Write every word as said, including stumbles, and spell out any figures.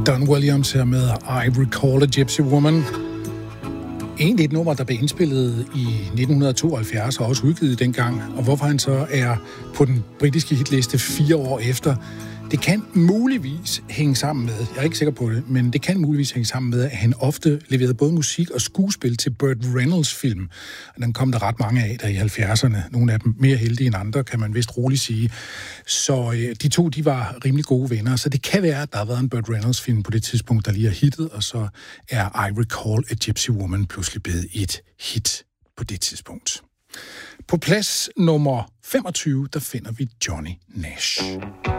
Don Williams her med I Recall a Gypsy Woman. Egentlig et nummer, der blev indspillet i nitten tooghalvfjerds og også udgivet dengang. Og hvorfor han så er på den britiske hitliste fire år efter, det kan muligvis hænge sammen med, jeg er ikke sikker på det, men det kan muligvis hænge sammen med, at han ofte leverede både musik og skuespil til Burt Reynolds film. Og den kom der ret mange af der i halvfjerdserne. Nogle af dem mere heldige end andre, kan man vist roligt sige. Så øh, de to, de var rimelig gode venner. Så det kan være, at der har været en Burt Reynolds film på det tidspunkt, der lige er hittet, og så er I Recall a Gypsy Woman pludselig blevet et hit på det tidspunkt. På plads nummer femogtyve, der finder vi Johnny Nash.